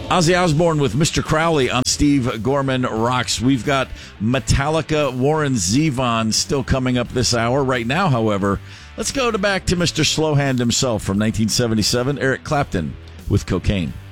Ozzy Osbourne with Mr. Crowley on Steve Gorman Rocks. We've got Metallica, Warren Zevon still coming up this hour. Right now, however, let's go back to Mr. Slowhand himself from 1977, Eric Clapton with Cocaine.